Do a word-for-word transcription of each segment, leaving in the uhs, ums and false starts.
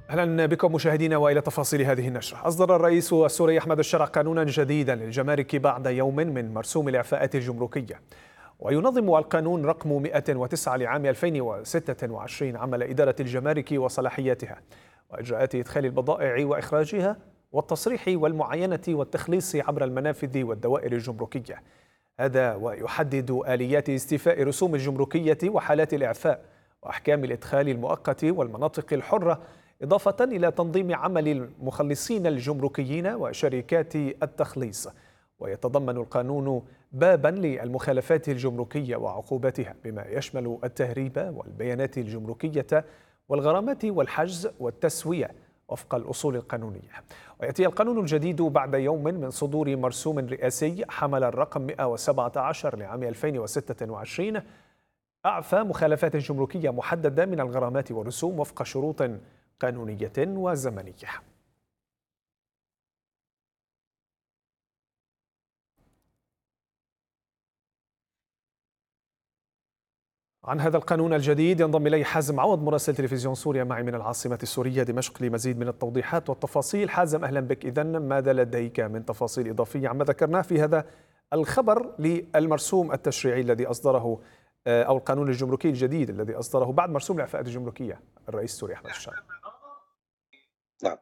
أهلا بكم مشاهدينا وإلى تفاصيل هذه النشرة. أصدر الرئيس السوري أحمد الشرع قانونا جديدا للجمارك بعد يوم من مرسوم الإعفاءات الجمركية، وينظم القانون رقم مئة وتسعة لعام ألفين وستة وعشرين عمل إدارة الجمارك وصلاحياتها وإجراءات إدخال البضائع وإخراجها والتصريح والمعاينة والتخليص عبر المنافذ والدوائر الجمركية. هذا ويحدد آليات استيفاء رسوم الجمركية وحالات الإعفاء وأحكام الإدخال المؤقت والمناطق الحرة، إضافة إلى تنظيم عمل المخلصين الجمركيين وشركات التخليص. ويتضمن القانون بابا للمخالفات الجمركية وعقوباتها بما يشمل التهريب والبيانات الجمركية والغرامات والحجز والتسوية وفق الأصول القانونية. ويأتي القانون الجديد بعد يوم من صدور مرسوم رئاسي حمل الرقم مئة وسبعة عشر لعام ألفين وستة وعشرين أعفى مخالفات جمركية محددة من الغرامات والرسوم وفق شروط قانونية وزمنية. عن هذا القانون الجديد ينضم إلي حازم عوض مراسل تلفزيون سوريا معي من العاصمة السورية دمشق لمزيد من التوضيحات والتفاصيل. حازم أهلا بك. إذن ماذا لديك من تفاصيل إضافية عما ذكرناه في هذا الخبر للمرسوم التشريعي الذي أصدره أو القانون الجمركي الجديد الذي أصدره بعد مرسوم الإعفاءات الجمركية الرئيس السوري أحمد الشرع؟ نعم،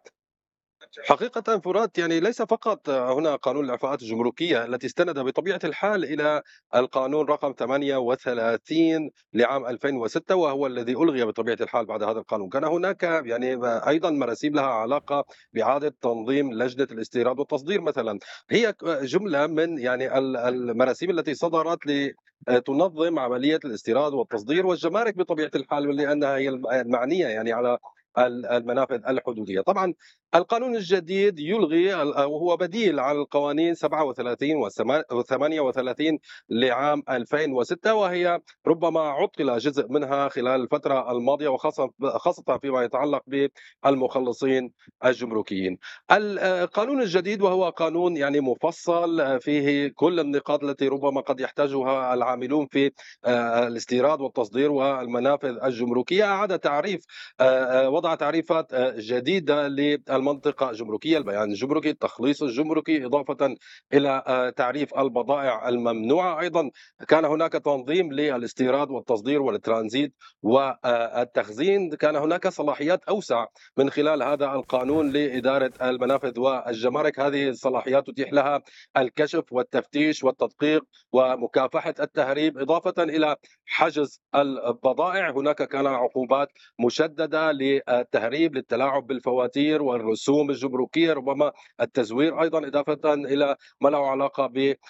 حقيقة فرات، يعني ليس فقط هنا قانون الإعفاءات الجمركية التي استند بطبيعة الحال إلى القانون رقم ثمانية وثلاثين لعام ألفين وستة، وهو الذي ألغي بطبيعة الحال بعد هذا القانون. كان هناك يعني أيضا مراسيم لها علاقة بإعادة تنظيم لجنة الاستيراد والتصدير مثلا. هي جملة من يعني المراسيم التي صدرت لتنظم عملية الاستيراد والتصدير والجمارك بطبيعة الحال، لأنها هي المعنية يعني على المنافذ الحدودية. طبعا القانون الجديد يلغي وهو بديل عن القوانين سبعة وثلاثين وثمانية وثلاثين لعام ألفين وستة، وهي ربما عطل جزء منها خلال الفترة الماضية، وخاصة خاصة فيما يتعلق بالمخلصين الجمركيين. القانون الجديد وهو قانون يعني مفصل فيه كل النقاط التي ربما قد يحتاجها العاملون في الاستيراد والتصدير والمنافذ الجمركية. أعاد تعريف وضع تعريفات جديدة للمنطقة الجمركية، البيان الجمركي، التخليص الجمركي، إضافة إلى تعريف البضائع الممنوعة. أيضا كان هناك تنظيم للاستيراد والتصدير والترانزيت والتخزين. كان هناك صلاحيات أوسع من خلال هذا القانون لإدارة المنافذ والجمارك. هذه الصلاحيات تتيح لها الكشف والتفتيش والتدقيق ومكافحة التهريب، إضافة إلى حجز البضائع. هناك كان عقوبات مشددة للتهريب، للتلاعب بالفواتير والرسوم الجمركية، ربما التزوير أيضا، إضافة إلى ما له علاقة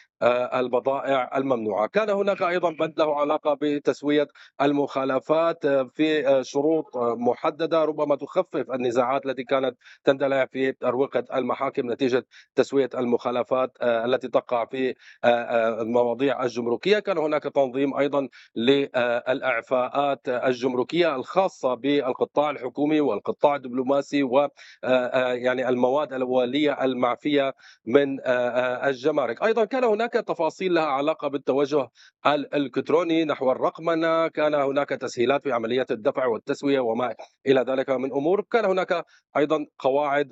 بالبضائع الممنوعة. كان هناك أيضا بند له علاقة بتسوية المخالفات في شروط محددة ربما تخفف النزاعات التي كانت تندلع في أروقة المحاكم نتيجة تسوية المخالفات التي تقع في المواضيع الجمركية. كان هناك تنظيم أيضا للإعفاءات الجمركية الخاصة بالقطاع الحكومي والقطاع الدبلوماسي و يعني المواد الأولية المعفية من الجمارك. أيضا كان هناك تفاصيل لها علاقة بالتوجه الإلكتروني نحو الرقمنة. كان هناك تسهيلات في عمليات الدفع والتسوية وما إلى ذلك من أمور. كان هناك أيضا قواعد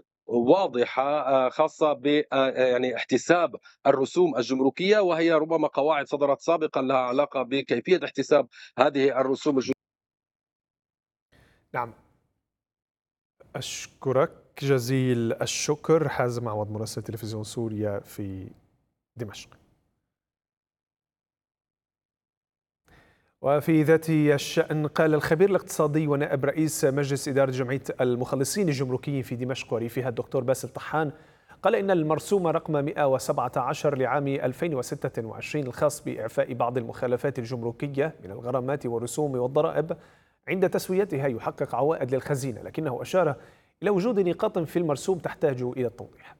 واضحة خاصة ب يعني احتساب الرسوم الجمركية، وهي ربما قواعد صدرت سابقا لها علاقة بكيفية احتساب هذه الرسوم الجمركية. نعم، أشكرك جزيل الشكر حازم عوض مراسل تلفزيون سوريا في دمشق. وفي ذات الشأن قال الخبير الاقتصادي ونائب رئيس مجلس إدارة جمعية المخلصين الجمركيين في دمشق وريفها الدكتور باسل طحان، قال إن المرسوم رقم مئة وسبعة عشر لعام ألفين وستة وعشرين الخاص بإعفاء بعض المخالفات الجمركية من الغرامات والرسوم والضرائب عند تسويتها يحقق عوائد للخزينة، لكنه أشار إلى وجود نقاط في المرسوم تحتاج إلى التوضيح.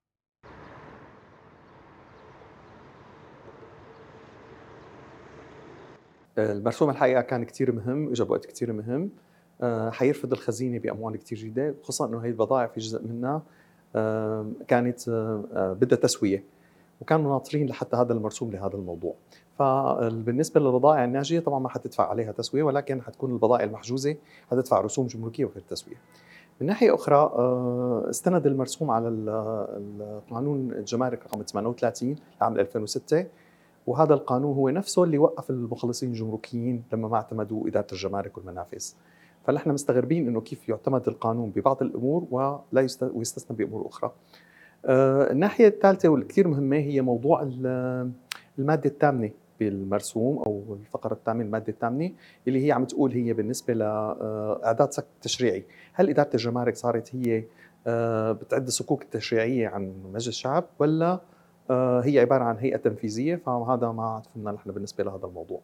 المرسوم الحقيقة كان كتير مهم، اجى بوقت كتير مهم، آه، حيرفض الخزينة بأموال كتير جديدة، خصوصا إنه هي البضائع في جزء منها آه، كانت آه، بدها تسوية، وكانوا ناطرين لحتى هذا المرسوم لهذا الموضوع. فبالنسبة للبضائع الناجية طبعا ما حتدفع عليها تسوية، ولكن حتكون البضائع المحجوزة حتدفع رسوم جمركية وغير تسوية. من ناحية أخرى استند المرسوم على القانون الجمارك رقم ثمانية وثلاثين لعام ألفين وستة، وهذا القانون هو نفسه اللي وقف المخلصين الجمركيين لما ما اعتمدوا إدارة الجمارك والمنافذ. فنحن مستغربين إنه كيف يعتمد القانون ببعض الأمور ولا ويستثنى بأمور أخرى. الناحية الثالثة والكثير مهمة هي موضوع المادة الثامنة بالمرسوم أو الفقرة الثامنة المادة الثامنة اللي هي عم تقول هي بالنسبة لإعداد سك تشريعي. هل إدارة الجمارك صارت هي بتعد الصكوك التشريعية عن مجلس الشعب ولا هي عبارة عن هيئة تنفيذية؟ فهذا ما فهمنا نحن بالنسبة لهذا الموضوع.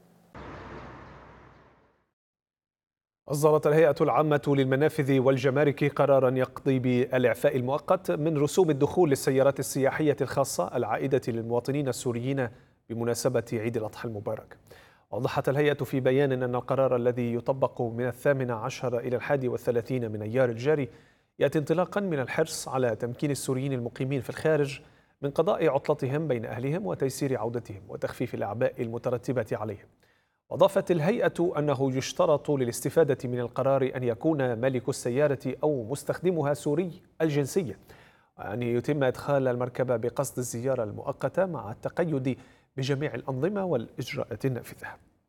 أصدرت الهيئة العامة للمنافذ والجمارك قرارا يقضي بالإعفاء المؤقت من رسوم الدخول للسيارات السياحية الخاصة العائدة للمواطنين السوريين بمناسبة عيد الأضحى المبارك. وضحت الهيئة في بيان أن القرار الذي يطبق من الثامن عشر إلى الحادي والثلاثين من أيار الجاري يأتي انطلاقا من الحرص على تمكين السوريين المقيمين في الخارج من قضاء عطلتهم بين أهلهم وتيسير عودتهم وتخفيف الأعباء المترتبة عليهم. وأضافت الهيئة أنه يشترط للاستفادة من القرار أن يكون مالك السيارة أو مستخدمها سوري الجنسية، وأن يتم إدخال المركبة بقصد الزيارة المؤقتة مع التقيد بجميع الأنظمة والإجراءات النافذة.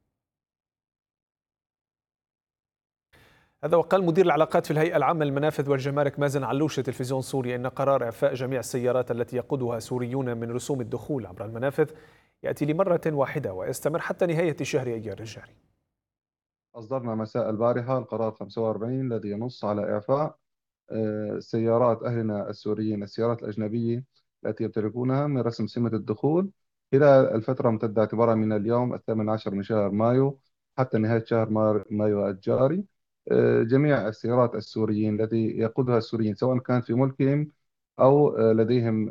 هذا وقال مدير العلاقات في الهيئة العامة للمنافذ والجمارك مازن علوش لتلفزيون سوريا إن قرار إعفاء جميع السيارات التي يقودها سوريون من رسوم الدخول عبر المنافذ يأتي لمرة واحدة ويستمر حتى نهاية شهر أيار الجاري. أصدرنا مساء البارحة القرار خمسة وأربعين الذي ينص على إعفاء سيارات أهلنا السوريين السيارات الأجنبية التي يمتلكونها من رسم سمة الدخول خلال الفترة ممتدة اعتبارا من اليوم الثامن عشر من شهر مايو حتى نهاية شهر مايو الجاري. جميع السيارات السوريين التي يقودها السوريين سواء كانت في ملكهم أو لديهم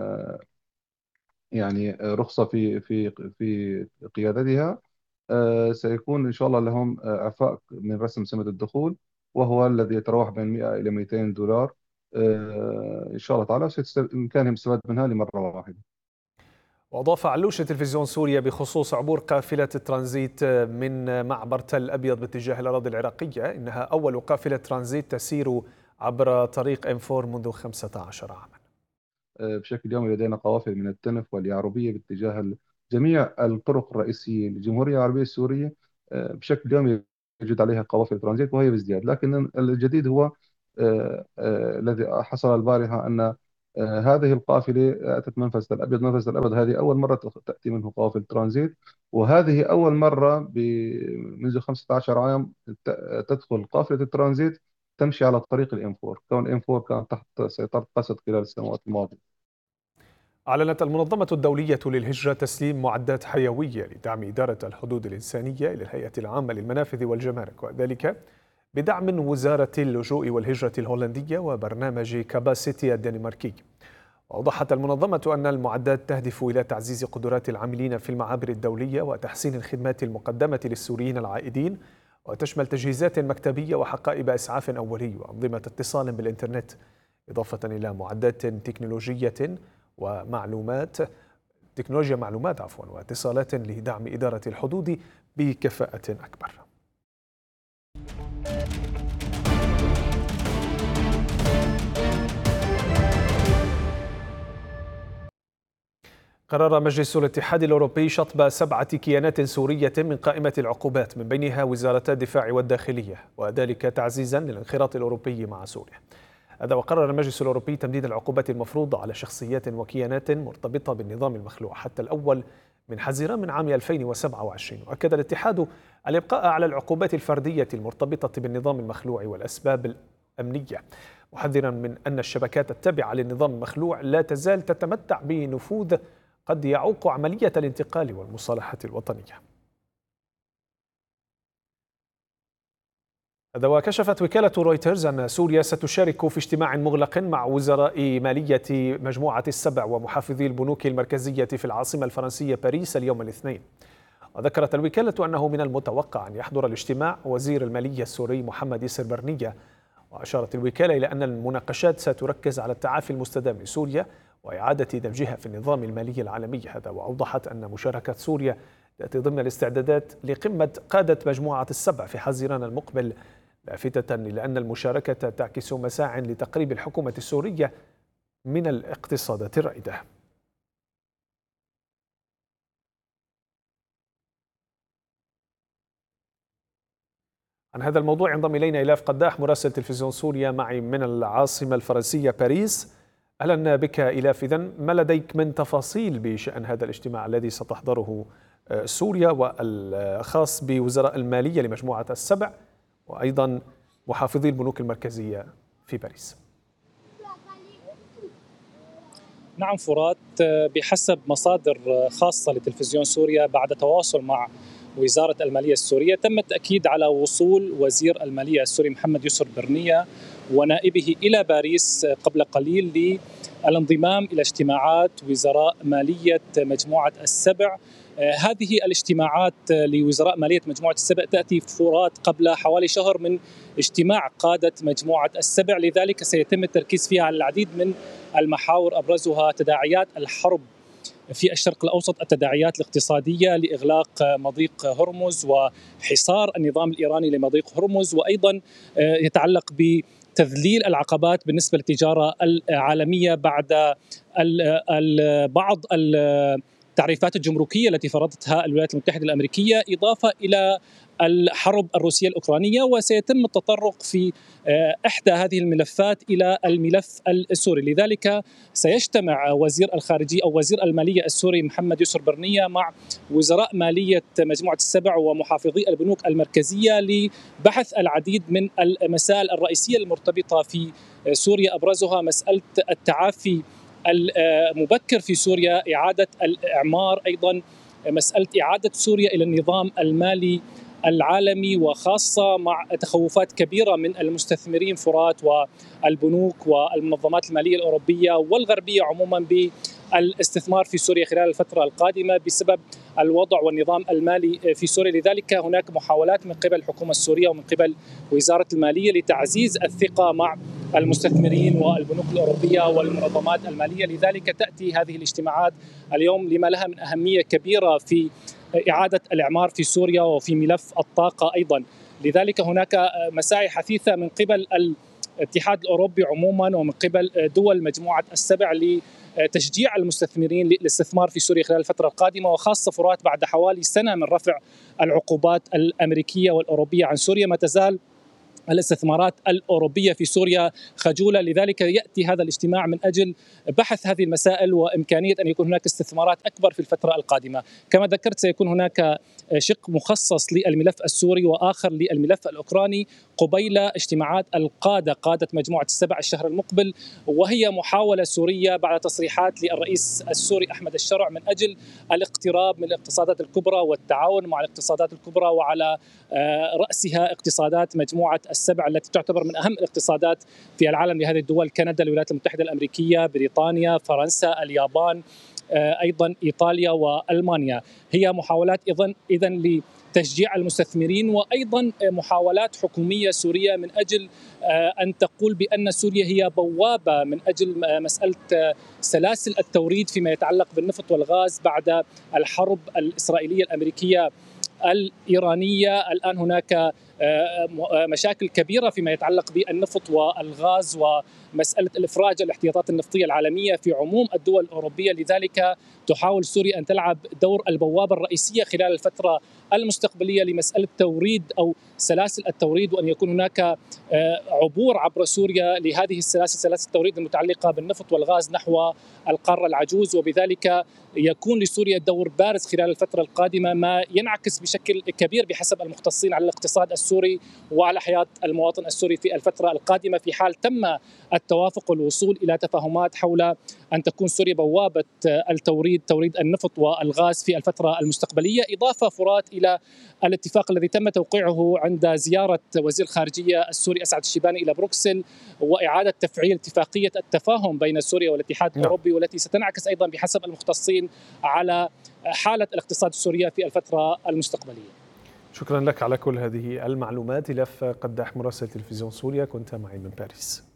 يعني رخصة في في في قيادتها سيكون إن شاء الله لهم إعفاء من رسم سمة الدخول، وهو الذي يتراوح بين مئة إلى مئتين دولار إن شاء الله تعالى، بإمكانهم الاستفادة منها لمرة واحدة. وأضاف علوش تلفزيون سوريا بخصوص عبور قافلة الترانزيت من معبر تل أبيض باتجاه الأراضي العراقية إنها أول قافلة ترانزيت تسير عبر طريق إم أربعة منذ خمسة عشر عاما. بشكل يومي لدينا قوافل من التنف واليعربية باتجاه جميع الطرق الرئيسية للجمهورية العربية السورية. بشكل يومي يوجد عليها قوافل ترانزيت وهي بازدياد، لكن الجديد هو الذي حصل البارحة أن هذه القافلة أتت منفذ تل أبيض. منفذ تل أبيض هذه أول مرة تأتي منه قوافل ترانزيت، وهذه أول مرة منذ خمسة عشر عام تدخل قافلة الترانزيت تمشي على طريق الإم أربعة، كون الإم أربعة كانت تحت سيطرة قسد خلال السنوات الماضية. أعلنت المنظمة الدولية للهجرة تسليم معدات حيوية لدعم إدارة الحدود الإنسانية إلى الهيئة العامة للمنافذ والجمارك، وذلك بدعم وزارة اللجوء والهجرة الهولندية وبرنامج كاباسيتي الدنماركي. وأوضحت المنظمة أن المعدات تهدف إلى تعزيز قدرات العاملين في المعابر الدولية وتحسين الخدمات المقدمة للسوريين العائدين، وتشمل تجهيزات مكتبية وحقائب إسعاف أولي وأنظمة اتصال بالإنترنت، إضافة إلى معدات تكنولوجية ومعلومات تكنولوجيا معلومات عفوا واتصالات لدعم إدارة الحدود بكفاءة أكبر. قرر مجلس الاتحاد الأوروبي شطب سبعة كيانات سورية من قائمة العقوبات من بينها وزارتا الدفاع والداخلية، وذلك تعزيزا للانخراط الأوروبي مع سوريا. هذا وقرر المجلس الأوروبي تمديد العقوبات المفروضة على شخصيات وكيانات مرتبطة بالنظام المخلوع حتى الأول من حزيران من عام ألفين وسبعة وعشرين. وأكد الاتحاد الإبقاء على العقوبات الفردية المرتبطة بالنظام المخلوع والأسباب الأمنية، محذرا من أن الشبكات التابعة للنظام المخلوع لا تزال تتمتع بنفوذ قد يعوق عملية الانتقال والمصالحة الوطنية. هذا وكشفت وكالة رويترز أن سوريا ستشارك في اجتماع مغلق مع وزراء مالية مجموعة السبع ومحافظي البنوك المركزية في العاصمة الفرنسية باريس اليوم الاثنين. وذكرت الوكالة أنه من المتوقع أن يحضر الاجتماع وزير المالية السوري محمد ياسر برنية. وأشارت الوكالة إلى أن المناقشات ستركز على التعافي المستدام لسوريا وإعادة دمجها في النظام المالي العالمي. هذا وأوضحت أن مشاركة سوريا تأتي ضمن الاستعدادات لقمة قادة مجموعة السبع في حزيران المقبل لافتة إلى أن المشاركة تعكس مساع لتقريب الحكومة السورية من الاقتصادات الرائدة. عن هذا الموضوع ينضم إلينا إلاف قداح مراسل تلفزيون سوريا معي من العاصمة الفرنسية باريس. أهلا بك إلاف. إذن ما لديك من تفاصيل بشأن هذا الاجتماع الذي ستحضره سوريا والخاص بوزراء المالية لمجموعة السبع وأيضا محافظي البنوك المركزية في باريس؟ نعم فرات، بحسب مصادر خاصة لتلفزيون سوريا بعد تواصل مع وزارة المالية السورية تم التأكيد على وصول وزير المالية السوري محمد يسر برنية ونائبه إلى باريس قبل قليل للانضمام إلى اجتماعات وزراء مالية مجموعة السبع. هذه الاجتماعات لوزراء مالية مجموعة السبع تأتي فرات قبل حوالي شهر من اجتماع قادة مجموعة السبع، لذلك سيتم التركيز فيها على العديد من المحاور أبرزها تداعيات الحرب في الشرق الأوسط، التداعيات الاقتصادية لإغلاق مضيق هرمز وحصار النظام الإيراني لمضيق هرمز، وأيضا يتعلق بتذليل العقبات بالنسبة للتجارة العالمية بعد بعض التعريفات الجمركية التي فرضتها الولايات المتحدة الأمريكية، إضافة إلى الحرب الروسية الأوكرانية. وسيتم التطرق في إحدى هذه الملفات إلى الملف السوري، لذلك سيجتمع وزير الخارجية أو وزير المالية السوري محمد يسر برنية مع وزراء مالية مجموعة السبع ومحافظي البنوك المركزية لبحث العديد من المسائل الرئيسية المرتبطة في سوريا، أبرزها مسألة التعافي المبكر في سوريا، إعادة الإعمار، أيضا مسألة إعادة سوريا إلى النظام المالي العالمي، وخاصة مع تخوفات كبيرة من المستثمرين فرات والبنوك والمنظمات المالية الأوروبية والغربية عموما بالاستثمار في سوريا خلال الفترة القادمة بسبب الوضع والنظام المالي في سوريا. لذلك هناك محاولات من قبل الحكومة السورية ومن قبل وزارة المالية لتعزيز الثقة مع المستثمرين والبنوك الأوروبية والمنظمات المالية، لذلك تأتي هذه الاجتماعات اليوم لما لها من أهمية كبيرة في إعادة الإعمار في سوريا وفي ملف الطاقة أيضا. لذلك هناك مساعي حثيثة من قبل الاتحاد الأوروبي عموما ومن قبل دول مجموعة السبع لتشجيع المستثمرين للاستثمار في سوريا خلال الفترة القادمة، وخاصة فرات بعد حوالي سنة من رفع العقوبات الأمريكية والأوروبية عن سوريا ما تزال الاستثمارات الأوروبية في سوريا خجولة. لذلك يأتي هذا الاجتماع من أجل بحث هذه المسائل وإمكانية أن يكون هناك استثمارات أكبر في الفترة القادمة. كما ذكرت سيكون هناك شق مخصص للملف السوري وآخر للملف الأوكراني قبيل اجتماعات القادة قادة مجموعة السبع الشهر المقبل، وهي محاولة سورية بعد تصريحات للرئيس السوري أحمد الشرع من أجل الاقتراب من الاقتصادات الكبرى والتعاون مع الاقتصادات الكبرى، وعلى رأسها اقتصادات مجموعة السبع التي تعتبر من أهم الاقتصادات في العالم لهذه الدول: كندا، الولايات المتحدة الأمريكية، بريطانيا، فرنسا، اليابان، أيضا إيطاليا وألمانيا. هي محاولات إذن إذن لتشجيع المستثمرين، وأيضا محاولات حكومية سورية من أجل أن تقول بأن سوريا هي بوابة من أجل مسألة سلاسل التوريد فيما يتعلق بالنفط والغاز بعد الحرب الإسرائيلية الأمريكية الإيرانية. الآن هناك مشاكل كبيرة فيما يتعلق بالنفط والغاز ومسألة الإفراج الاحتياطات النفطية العالمية في عموم الدول الأوروبية، لذلك تحاول سوريا أن تلعب دور البوابة الرئيسية خلال الفترة المستقبلية لمسألة توريد أو سلاسل التوريد، وأن يكون هناك عبور عبر سوريا لهذه السلاسل سلاسل التوريد المتعلقة بالنفط والغاز نحو القارة العجوز، وبذلك يكون لسوريا دور بارز خلال الفترة القادمة، ما ينعكس بشكل كبير بحسب المختصين على الاقتصاد السوري وعلى حياة المواطن السوري في الفترة القادمة، في حال تم التوافق والوصول إلى تفاهمات حول أن تكون سوريا بوابة التوريد توريد النفط والغاز في الفترة المستقبلية. إضافة فرات إلى الاتفاق الذي تم توقيعه عند زيارة وزير الخارجية السوري أسعد الشيباني إلى بروكسل، وإعادة تفعيل اتفاقية التفاهم بين سوريا والاتحاد الأوروبي، والتي ستنعكس أيضا بحسب المختصين على حالة الاقتصاد السورية في الفترة المستقبلية. شكرا لك على كل هذه المعلومات. إلاف قداح مراسل تلفزيون سوريا، كنت معي من باريس.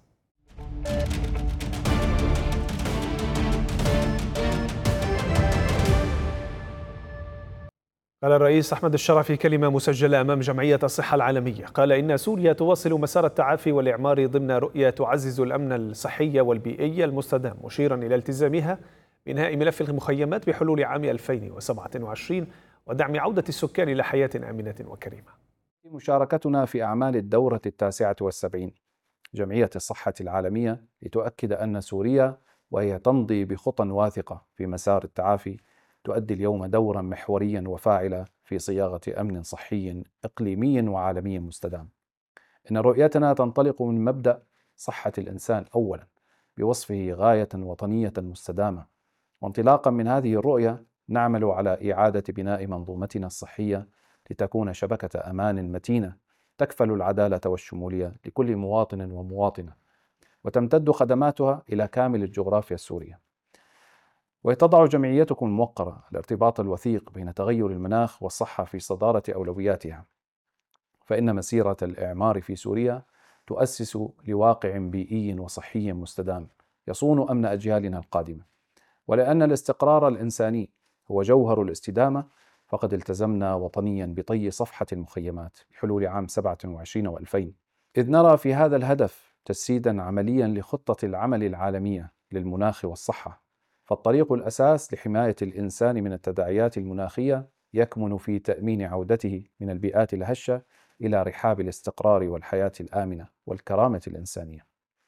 قال الرئيس أحمد الشرع في كلمة مسجلة أمام جمعية الصحة العالمية، قال إن سوريا تواصل مسار التعافي والإعمار ضمن رؤية تعزز الأمن الصحي والبيئي المستدام، مشيرا إلى التزامها بإنهاء ملف المخيمات بحلول عام ألفين وسبعة وعشرين ودعم عودة السكان إلى حياة آمنة وكريمة. مشاركتنا في أعمال الدورة التاسعة والسبعين جمعية الصحة العالمية لتؤكد أن سوريا وهي تمضي بخطى واثقة في مسار التعافي تؤدي اليوم دورا محوريا وفاعلا في صياغة أمن صحي إقليمي وعالمي مستدام. إن رؤيتنا تنطلق من مبدأ صحة الإنسان أولا بوصفه غاية وطنية مستدامة، وانطلاقا من هذه الرؤية نعمل على إعادة بناء منظومتنا الصحية لتكون شبكة أمان متينة تكفل العدالة والشمولية لكل مواطن ومواطنة، وتمتد خدماتها إلى كامل الجغرافيا السورية. وتضع جمعيتكم الموقرة الارتباط الوثيق بين تغير المناخ والصحة في صدارة أولوياتها، فإن مسيرة الإعمار في سوريا تؤسس لواقع بيئي وصحي مستدام يصون أمن أجيالنا القادمة. ولأن الاستقرار الإنساني هو جوهر الاستدامة، فقد التزمنا وطنيا بطي صفحة المخيمات بحلول عام سبعة وعشرين وألفين، إذ نرى في هذا الهدف تجسيدا عمليا لخطة العمل العالمية للمناخ والصحة. فالطريق الأساس لحماية الإنسان من التداعيات المناخية يكمن في تأمين عودته من البيئات الهشة إلى رحاب الاستقرار والحياة الآمنة والكرامة الإنسانية.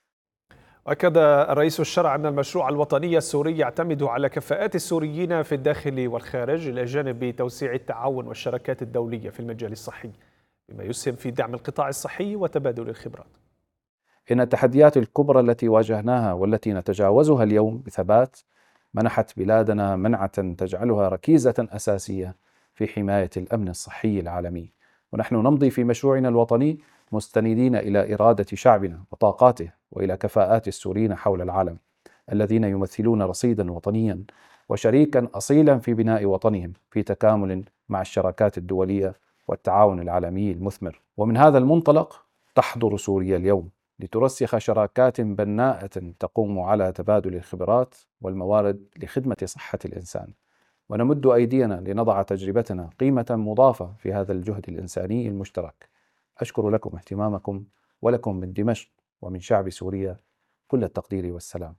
أكد الرئيس الشرع أن المشروع الوطني السوري يعتمد على كفاءات السوريين في الداخل والخارج، إلى جانب توسيع التعاون والشراكات الدولية في المجال الصحي، بما يسهم في دعم القطاع الصحي وتبادل الخبرات. إن التحديات الكبرى التي واجهناها والتي نتجاوزها اليوم بثبات منحت بلادنا منعة تجعلها ركيزة أساسية في حماية الأمن الصحي العالمي، ونحن نمضي في مشروعنا الوطني مستندين إلى إرادة شعبنا وطاقاته وإلى كفاءات السوريين حول العالم الذين يمثلون رصيدا وطنيا وشريكا أصيلا في بناء وطنهم في تكامل مع الشراكات الدولية والتعاون العالمي المثمر. ومن هذا المنطلق تحضر سوريا اليوم لترسخ شراكات بناءة تقوم على تبادل الخبرات والموارد لخدمة صحة الإنسان، ونمد أيدينا لنضع تجربتنا قيمة مضافة في هذا الجهد الإنساني المشترك. أشكر لكم اهتمامكم، ولكم من دمشق ومن شعب سوريا كل التقدير والسلام.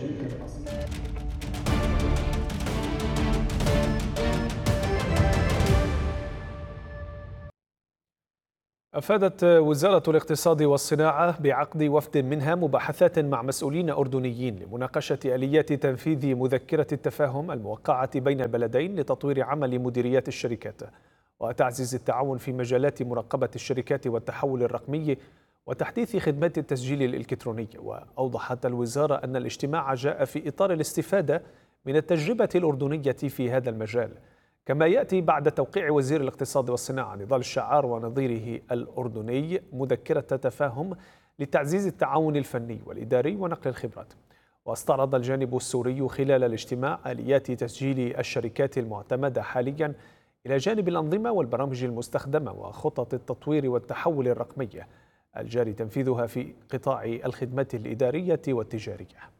أفادت وزارة الاقتصاد والصناعة بعقد وفد منها مباحثات مع مسؤولين أردنيين لمناقشة آليات تنفيذ مذكرة التفاهم الموقعة بين البلدين لتطوير عمل مديريات الشركات وتعزيز التعاون في مجالات مراقبة الشركات والتحول الرقمي وتحديث خدمات التسجيل الإلكتروني. وأوضحت الوزارة أن الاجتماع جاء في إطار الاستفادة من التجربة الأردنية في هذا المجال، كما يأتي بعد توقيع وزير الاقتصاد والصناعة نضال الشعار ونظيره الأردني مذكرة تفاهم لتعزيز التعاون الفني والإداري ونقل الخبرات. واستعرض الجانب السوري خلال الاجتماع آليات تسجيل الشركات المعتمدة حاليا إلى جانب الأنظمة والبرامج المستخدمة وخطط التطوير والتحول الرقمي الجاري تنفيذها في قطاع الخدمات الإدارية والتجارية.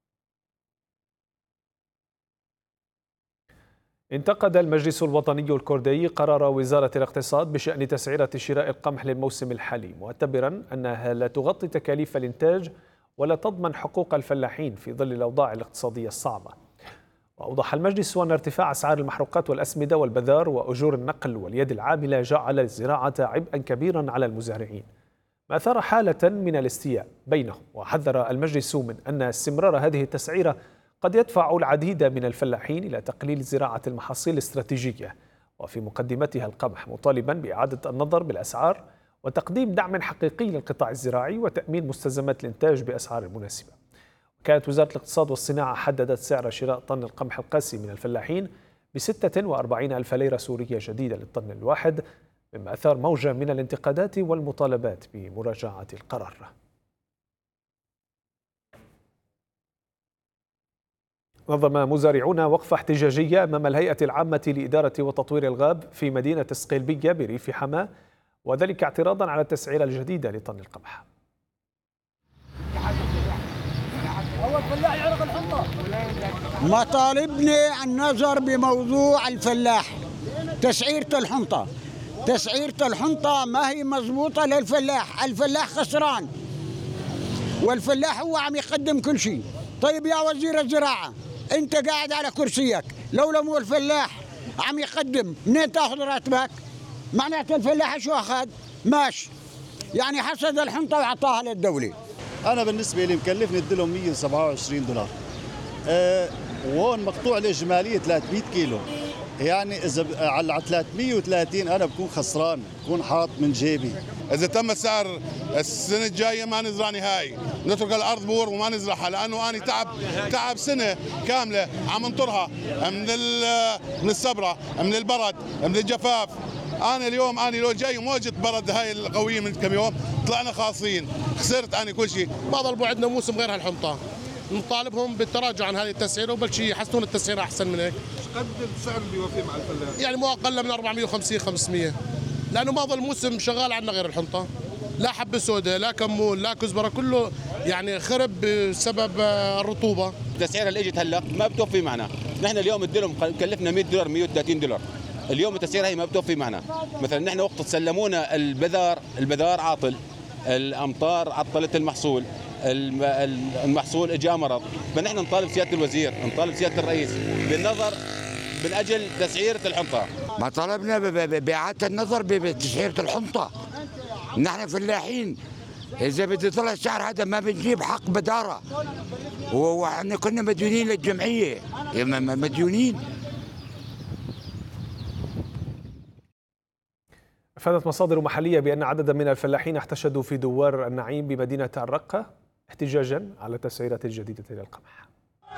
انتقد المجلس الوطني الكردي قرار وزارة الاقتصاد بشأن تسعيرة شراء القمح للموسم الحالي، معتبرا أنها لا تغطي تكاليف الإنتاج ولا تضمن حقوق الفلاحين في ظل الأوضاع الاقتصادية الصعبة. وأوضح المجلس أن ارتفاع أسعار المحروقات والأسمدة والبذار وأجور النقل واليد العاملة جعل الزراعة عبئا كبيرا على المزارعين، ما أثار حالة من الاستياء بينهم. وحذر المجلس من أن استمرار هذه التسعيرة قد يدفع العديد من الفلاحين إلى تقليل زراعة المحاصيل الاستراتيجية وفي مقدمتها القمح، مطالبا بإعادة النظر بالأسعار وتقديم دعم حقيقي للقطاع الزراعي وتأمين مستلزمات الإنتاج بأسعار مناسبة. وكانت وزارة الاقتصاد والصناعة حددت سعر شراء طن القمح القاسي من الفلاحين بستة وأربعين ألف ليرة سورية جديدة للطن الواحد، مما أثار موجة من الانتقادات والمطالبات بمراجعة القرار. نظم مزارعون وقفة احتجاجية أمام الهيئة العامة لإدارة وتطوير الغاب في مدينة الصقيلبية بريف حماة، وذلك اعتراضا على التسعيرة الجديدة لطن القمح. مطالبني النظر بموضوع الفلاح، تسعيرة الحنطة تسعيرة الحنطة ما هي مضبوطة للفلاح، الفلاح خسران والفلاح هو عم يقدم كل شيء. طيب يا وزير الزراعة انت قاعد على كرسيك، لولا مو الفلاح عم يقدم منين تاخذ راتبك؟ معناته الفلاح شو اخذ؟ ماشي يعني حصد الحنطة وعطاها للدولة. انا بالنسبة لي مكلفني اديلهم مئة وسبعة وعشرين دولار، أه وهون مقطوع لي جمالية ثلاثمئة كيلو، يعني اذا على ثلاثمئة وثلاثين انا بكون خسران، بكون حاط من جيبي. اذا تم السعر السنه الجايه ما نزرع نهائي، نترك الارض بور وما نزرعها، لانه انا تعب تعب سنه كامله عم انطرها من من السبره، من البرد، من الجفاف. انا اليوم انا لو جاي موجه برد هاي القويه من كم يوم طلعنا خاصين، خسرت انا كل شيء. ما ضلوا عندنا موسم غير هالحنطه، نطالبهم بالتراجع عن هذه التسعيره وبل شيء يحسنون التسعيره احسن من هيك. قد السعر اللي بيوفيه مع الفلاح؟ يعني مو اقل من أربعمئة وخمسين خمسمئة، لانه ما ضل موسم شغال عندنا غير الحنطه، لا حبه سوداء لا كمون لا كزبره، كله يعني خرب بسبب الرطوبه. التسعيره اللي اجت هلا ما بتوفي معنا، نحن اليوم الدرهم كلفنا مئة دولار مئة وثلاثين دولار، اليوم التسعيره هي ما بتوفي معنا. مثلا نحن وقت تسلمونا البذار، البذار عاطل، الامطار عطلت المحصول، المحصول اجى مرض، فنحن نطالب سياده الوزير، نطالب سياده الرئيس بالنظر من اجل تسعيره الحنطه. ما طلبنا باعاده النظر بتسعيره الحنطه، نحن فلاحين، اذا بده يطلع السعر هذا ما بنجيب حق بداره، واحنا كنا مديونين للجمعيه، مديونين. أفادت مصادر محلية بأن عددا من الفلاحين احتشدوا في دوار النعيم بمدينة الرقة احتجاجا على التسعيرة الجديدة للقمح.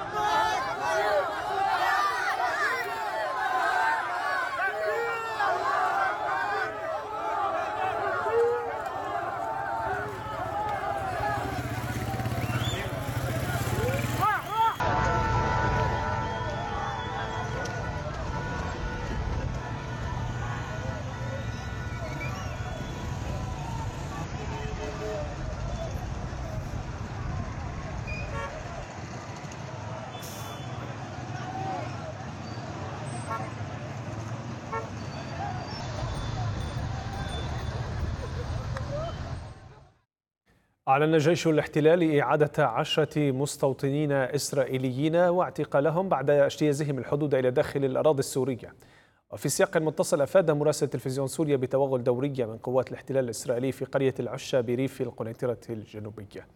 أعلن جيش الاحتلال إعادة عشرة مستوطنين إسرائيليين واعتقالهم بعد اجتيازهم الحدود إلى داخل الأراضي السورية. وفي سياق متصل أفاد مراسل تلفزيون سوريا بتوغل دورية من قوات الاحتلال الإسرائيلي في قرية العشة بريف القنيطرة الجنوبية.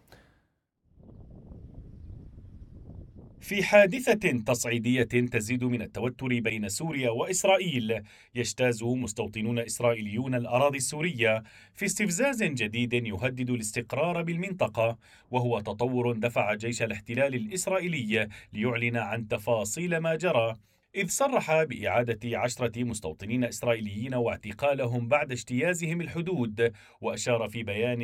في حادثة تصعيدية تزيد من التوتر بين سوريا وإسرائيل، يجتاز مستوطنون إسرائيليون الأراضي السورية في استفزاز جديد يهدد الاستقرار بالمنطقة، وهو تطور دفع جيش الاحتلال الإسرائيلي ليعلن عن تفاصيل ما جرى، إذ صرح بإعادة عشرة مستوطنين إسرائيليين واعتقالهم بعد اجتيازهم الحدود، وأشار في بيان